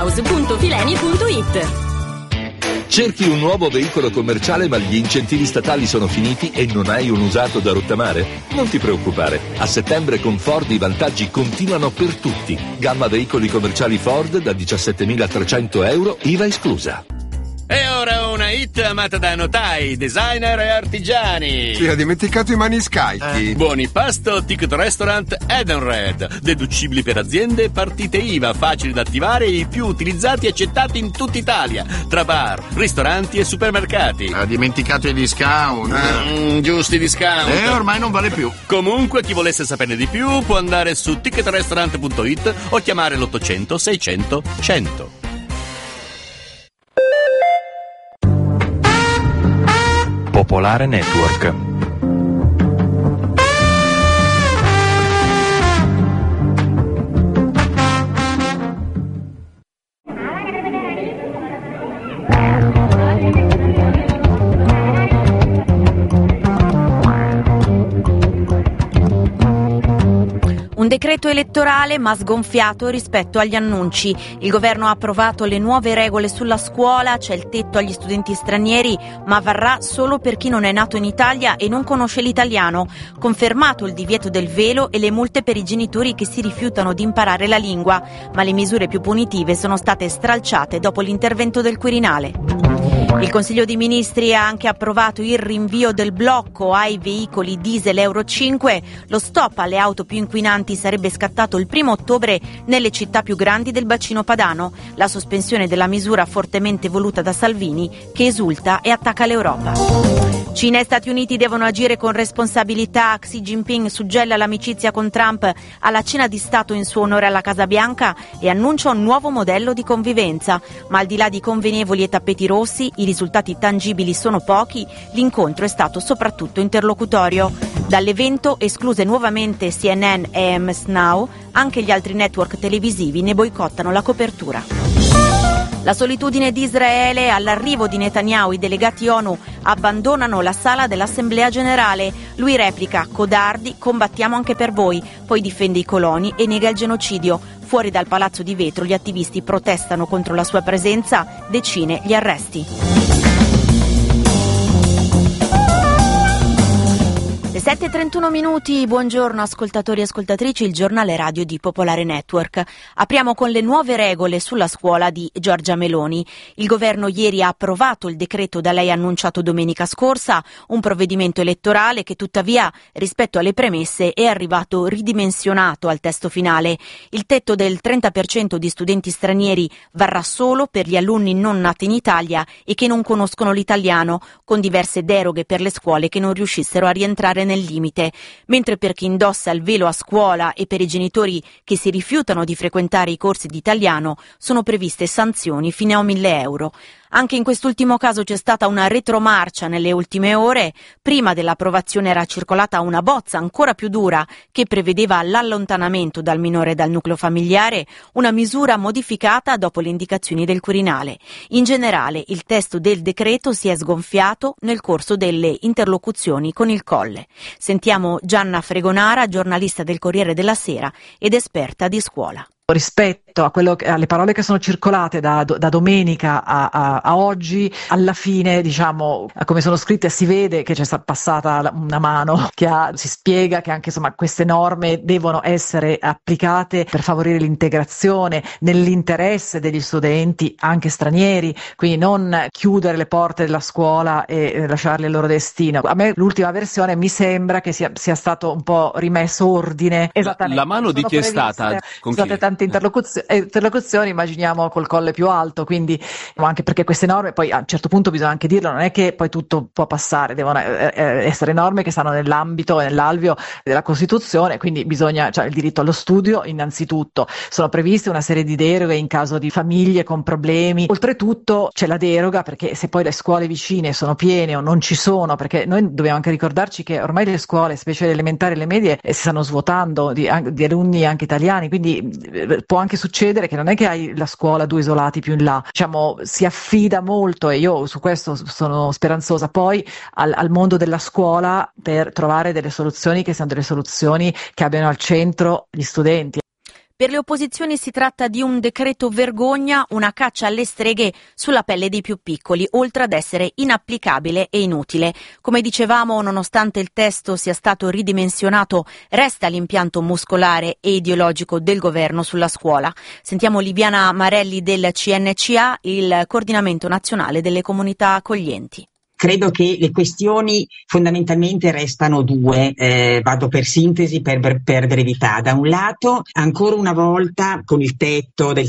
house.fileni.it. Cerchi un nuovo veicolo commerciale ma gli incentivi statali sono finiti e non hai un usato da rottamare? Non ti preoccupare, a settembre con Ford i vantaggi continuano per tutti. Gamma veicoli commerciali Ford da 17.300 euro, IVA esclusa. E ora una hit amata da notai, designer e artigiani. Si è dimenticato i maniscalchi. Buoni pasto, ticket restaurant Edenred. Deducibili per aziende, partite IVA, facili da attivare e i più utilizzati e accettati in tutta Italia. Tra bar, ristoranti e supermercati. Ha dimenticato i discount. Giusti discount. Ormai non vale più. Comunque, chi volesse saperne di più può andare su ticketrestaurant.it o chiamare l'800 600 100. Popolare Network. Un decreto elettorale ma sgonfiato rispetto agli annunci. Il governo ha approvato le nuove regole sulla scuola, c'è il tetto agli studenti stranieri, ma varrà solo per chi non è nato in Italia e non conosce l'italiano. Confermato il divieto del velo e le multe per i genitori che si rifiutano di imparare la lingua, ma le misure più punitive sono state stralciate dopo l'intervento del Quirinale. Il Consiglio dei Ministri ha anche approvato il rinvio del blocco ai veicoli diesel Euro 5. Lo stop alle auto più inquinanti sarebbe scattato il 1° ottobre nelle città più grandi del bacino padano. La sospensione della misura fortemente voluta da Salvini, che esulta e attacca l'Europa. Cina e Stati Uniti devono agire con responsabilità. Xi Jinping suggella l'amicizia con Trump alla cena di Stato in suo onore alla Casa Bianca e annuncia un nuovo modello di convivenza. Ma al di là di convenevoli e tappeti rossi, i risultati tangibili sono pochi, l'incontro è stato soprattutto interlocutorio. Dall'evento, escluse nuovamente CNN e MS Now, anche gli altri network televisivi ne boicottano la copertura. La solitudine di Israele, all'arrivo di Netanyahu i delegati ONU abbandonano la sala dell'Assemblea Generale. Lui replica: codardi, combattiamo anche per voi, poi difende i coloni e nega il genocidio. Fuori dal Palazzo di Vetro gli attivisti protestano contro la sua presenza, decine gli arresti. Le 7:31, buongiorno ascoltatori e ascoltatrici, il giornale radio di Popolare Network. Apriamo con le nuove regole sulla scuola di Giorgia Meloni. Il governo ieri ha approvato il decreto da lei annunciato domenica scorsa, un provvedimento elettorale che tuttavia rispetto alle premesse è arrivato ridimensionato al testo finale. Il tetto del 30% di studenti stranieri varrà solo per gli alunni non nati in Italia e che non conoscono l'italiano, con diverse deroghe per le scuole che non riuscissero a rientrare nel limite, mentre per chi indossa il velo a scuola e per i genitori che si rifiutano di frequentare i corsi di italiano sono previste sanzioni fino a 1.000 euro. Anche in quest'ultimo caso c'è stata una retromarcia nelle ultime ore. Prima dell'approvazione era circolata una bozza ancora più dura che prevedeva l'allontanamento dal minore dal nucleo familiare, una misura modificata dopo le indicazioni del Quirinale. In generale, il testo del decreto si è sgonfiato nel corso delle interlocuzioni con il Colle. Sentiamo Gianna Fregonara, giornalista del Corriere della Sera ed esperta di scuola. Rispetto a alle parole che sono circolate da domenica a oggi, alla fine, diciamo, come sono scritte, si vede che c'è stata passata una mano si spiega che anche insomma queste norme devono essere applicate per favorire l'integrazione nell'interesse degli studenti anche stranieri, quindi non chiudere le porte della scuola e lasciarli al loro destino. A me l'ultima versione mi sembra che sia stato un po' rimesso ordine. Esattamente. La mano di chi è stata? Con chi? Tante interlocuzioni, immaginiamo col Colle più alto, quindi anche perché queste norme, poi a un certo punto bisogna anche dirlo, non è che poi tutto può passare, devono essere norme che stanno nell'ambito e nell'alveo della Costituzione, quindi bisogna, il diritto allo studio innanzitutto, sono previste una serie di deroghe in caso di famiglie con problemi, oltretutto c'è la deroga perché se poi le scuole vicine sono piene o non ci sono, perché noi dobbiamo anche ricordarci che ormai le scuole, specie le elementari e le medie, si stanno svuotando di alunni anche italiani, quindi può anche succedere che non è che hai la scuola 2 isolati più in là, si affida molto, e io su questo sono speranzosa, poi al mondo della scuola per trovare delle soluzioni che siano delle soluzioni che abbiano al centro gli studenti. Per le opposizioni si tratta di un decreto vergogna, una caccia alle streghe sulla pelle dei più piccoli, oltre ad essere inapplicabile e inutile. Come dicevamo, nonostante il testo sia stato ridimensionato, resta l'impianto muscolare e ideologico del governo sulla scuola. Sentiamo Liviana Marelli del CNCA, il Coordinamento Nazionale delle Comunità Accoglienti. Credo che le questioni fondamentalmente restano due, vado per sintesi per brevità. Da un lato, ancora una volta, con il tetto del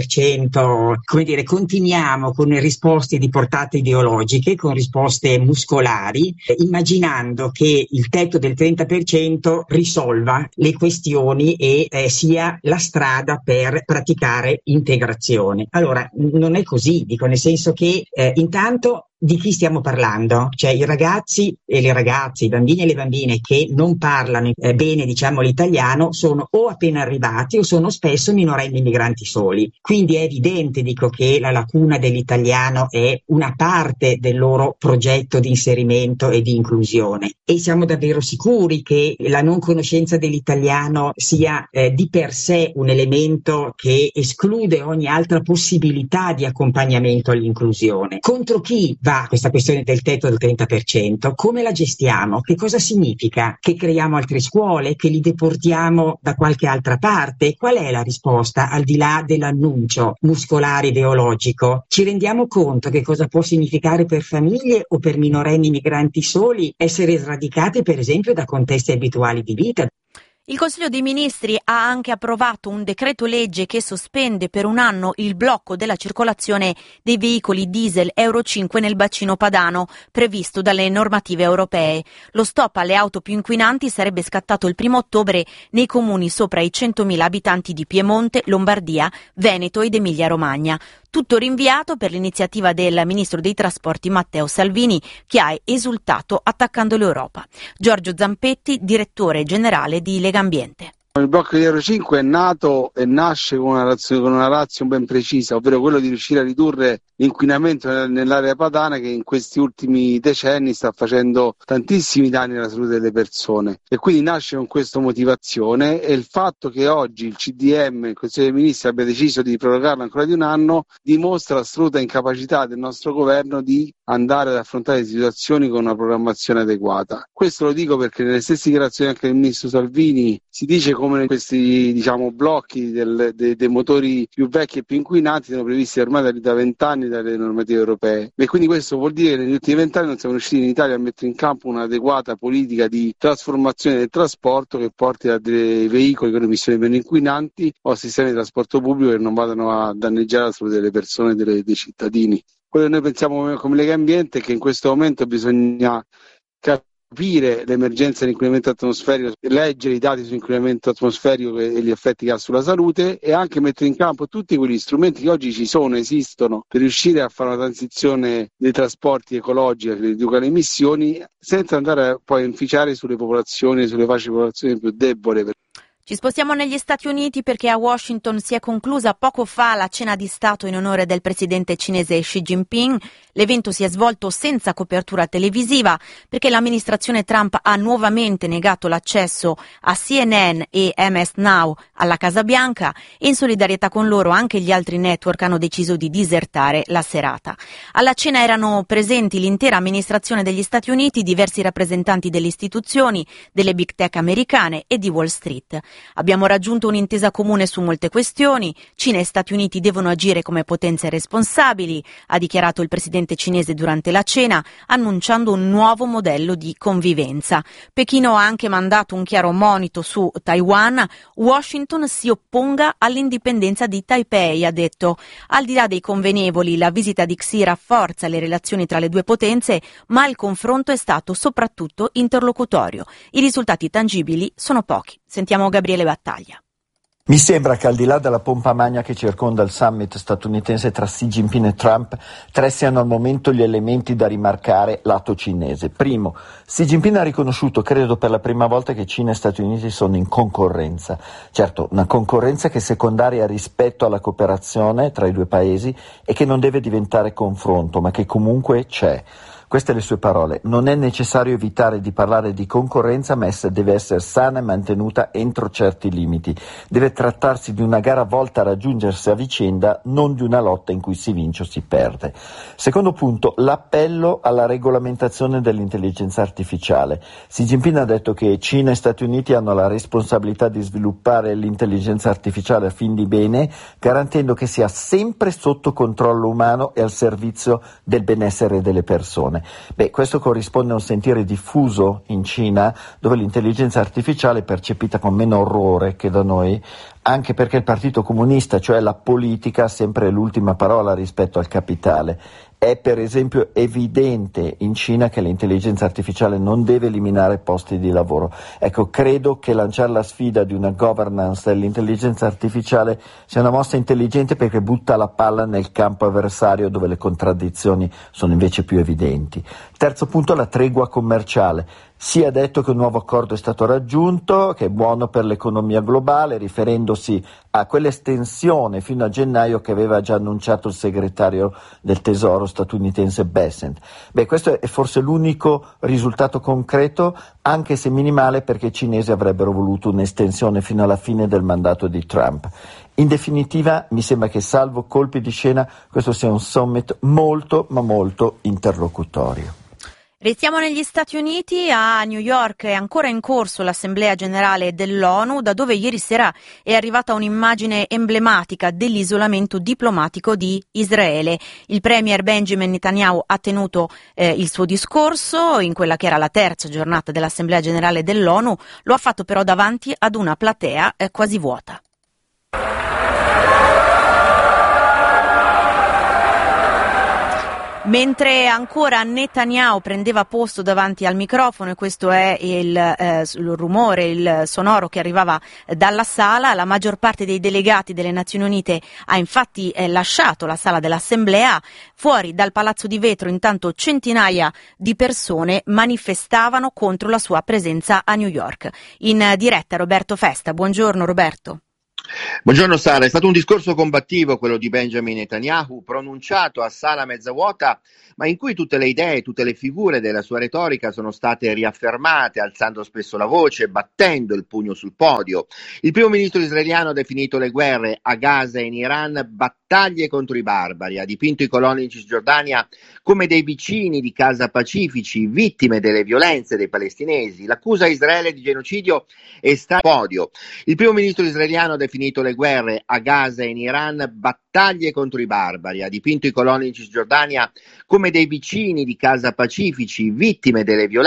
30%, continuiamo con risposte di portata ideologiche, con risposte muscolari, immaginando che il tetto del 30% risolva le questioni e sia la strada per praticare integrazione. Allora, non è così, nel senso che intanto di chi stiamo parlando? Cioè i ragazzi e le ragazze, i bambini e le bambine che non parlano bene, l'italiano, sono o appena arrivati o sono spesso minorenni migranti soli. Quindi è evidente, che la lacuna dell'italiano è una parte del loro progetto di inserimento e di inclusione. E siamo davvero sicuri che la non conoscenza dell'italiano sia di per sé un elemento che esclude ogni altra possibilità di accompagnamento all'inclusione? Contro chi va questa questione del tetto del 30%? Come la gestiamo? Che cosa significa? Che creiamo altre scuole? Che li deportiamo da qualche altra parte? Qual è la risposta al di là dell'annuncio muscolare ideologico? Ci rendiamo conto che cosa può significare per famiglie o per minorenni migranti soli essere sradicati per esempio da contesti abituali di vita? Il Consiglio dei Ministri ha anche approvato un decreto legge che sospende per un anno il blocco della circolazione dei veicoli diesel Euro 5 nel bacino padano, previsto dalle normative europee. Lo stop alle auto più inquinanti sarebbe scattato il 1° ottobre nei comuni sopra i 100.000 abitanti di Piemonte, Lombardia, Veneto ed Emilia-Romagna. Tutto rinviato per l'iniziativa del Ministro dei Trasporti Matteo Salvini, che ha esultato attaccando l'Europa. Giorgio Zampetti, direttore generale di Legambiente. Il blocco di Euro 5 è nato e nasce con una ratio ben precisa, ovvero quello di riuscire a ridurre l'inquinamento nell'area padana che in questi ultimi decenni sta facendo tantissimi danni alla salute delle persone, e quindi nasce con questa motivazione. E il fatto che oggi il CDM, il Consiglio dei Ministri, abbia deciso di prorogarlo ancora di un anno dimostra l'assoluta incapacità del nostro governo di andare ad affrontare le situazioni con una programmazione adeguata. Questo lo dico perché nelle stesse dichiarazioni anche del Ministro Salvini si dice come questi blocchi dei motori più vecchi e più inquinanti sono previsti ormai da 20 anni dalle normative europee, e quindi questo vuol dire che negli ultimi 20 anni non siamo riusciti in Italia a mettere in campo un'adeguata politica di trasformazione del trasporto che porti a dei veicoli con emissioni meno inquinanti o a sistemi di trasporto pubblico che non vadano a danneggiare la salute delle persone e dei cittadini. Quello che noi pensiamo come Legambiente è che in questo momento bisogna capire l'emergenza dell'inquinamento atmosferico, leggere i dati sull'inquinamento atmosferico e gli effetti che ha sulla salute, e anche mettere in campo tutti quegli strumenti che oggi esistono per riuscire a fare una transizione dei trasporti ecologica che riduca le emissioni senza andare poi a inficiare sulle fasce di popolazione più deboli. Ci spostiamo negli Stati Uniti perché a Washington si è conclusa poco fa la cena di Stato in onore del presidente cinese Xi Jinping. L'evento si è svolto senza copertura televisiva perché l'amministrazione Trump ha nuovamente negato l'accesso a CNN e MS Now alla Casa Bianca, e in solidarietà con loro anche gli altri network hanno deciso di disertare la serata. Alla cena erano presenti l'intera amministrazione degli Stati Uniti, diversi rappresentanti delle istituzioni, delle big tech americane e di Wall Street. Abbiamo raggiunto un'intesa comune su molte questioni. Cina e Stati Uniti devono agire come potenze responsabili, ha dichiarato il presidente cinese durante la cena, annunciando un nuovo modello di convivenza. Pechino ha anche mandato un chiaro monito su Taiwan. Washington si opponga all'indipendenza di Taipei, ha detto. Al di là dei convenevoli, la visita di Xi rafforza le relazioni tra le due potenze, ma il confronto è stato soprattutto interlocutorio. I risultati tangibili sono pochi. Sentiamo Gabriele Battaglia. Mi sembra che al di là della pompa magna che circonda il summit statunitense tra Xi Jinping e Trump, tre siano al momento gli elementi da rimarcare lato cinese. Primo, Xi Jinping ha riconosciuto, credo per la prima volta, che Cina e Stati Uniti sono in concorrenza. Certo, una concorrenza che è secondaria rispetto alla cooperazione tra i due paesi e che non deve diventare confronto, ma che comunque c'è. Queste le sue parole: non è necessario evitare di parlare di concorrenza, ma essa deve essere sana e mantenuta entro certi limiti. Deve trattarsi di una gara volta a raggiungersi a vicenda, non di una lotta in cui si vince o si perde. Secondo punto, l'appello alla regolamentazione dell'intelligenza artificiale. Xi Jinping ha detto che Cina e Stati Uniti hanno la responsabilità di sviluppare l'intelligenza artificiale a fin di bene, garantendo che sia sempre sotto controllo umano e al servizio del benessere delle persone. Questo corrisponde a un sentire diffuso in Cina, dove l'intelligenza artificiale è percepita con meno orrore che da noi, anche perché il Partito Comunista, cioè la politica, ha sempre l'ultima parola rispetto al capitale. È per esempio evidente in Cina che l'intelligenza artificiale non deve eliminare posti di lavoro. Ecco, credo che lanciare la sfida di una governance dell'intelligenza artificiale sia una mossa intelligente, perché butta la palla nel campo avversario dove le contraddizioni sono invece più evidenti. Terzo punto, la tregua commerciale. Si è detto che un nuovo accordo è stato raggiunto, che è buono per l'economia globale, riferendosi a quell'estensione fino a gennaio che aveva già annunciato il segretario del Tesoro statunitense Bessent. Questo è forse l'unico risultato concreto, anche se minimale, perché i cinesi avrebbero voluto un'estensione fino alla fine del mandato di Trump. In definitiva, mi sembra che, salvo colpi di scena, questo sia un summit molto, ma molto interlocutorio. Restiamo negli Stati Uniti. A New York è ancora in corso l'Assemblea Generale dell'ONU, da dove ieri sera è arrivata un'immagine emblematica dell'isolamento diplomatico di Israele. Il premier Benjamin Netanyahu ha tenuto il suo discorso in quella che era la terza giornata dell'Assemblea Generale dell'ONU, lo ha fatto però davanti ad una platea quasi vuota. Mentre ancora Netanyahu prendeva posto davanti al microfono, e questo è il rumore, il sonoro che arrivava dalla sala, la maggior parte dei delegati delle Nazioni Unite ha infatti lasciato la sala dell'Assemblea. Fuori dal Palazzo di Vetro intanto centinaia di persone manifestavano contro la sua presenza a New York. In diretta Roberto Festa. Buongiorno Roberto. Buongiorno Sara, è stato un discorso combattivo quello di Benjamin Netanyahu, pronunciato a sala mezza vuota, ma in cui tutte le idee, tutte le figure della sua retorica sono state riaffermate, alzando spesso la voce, battendo il pugno sul podio. Il primo ministro israeliano ha definito le guerre a Gaza e in Iran battaglie contro i barbari, ha dipinto i coloni in Cisgiordania come dei vicini di casa pacifici, vittime delle violenze dei palestinesi. L'accusa a Israele di genocidio è stata podio. Il primo ministro israeliano ha definito le guerre a Gaza e in Iran battaglie contro i barbari, ha dipinto i coloni in Cisgiordania come dei vicini di casa pacifici, vittime delle violenze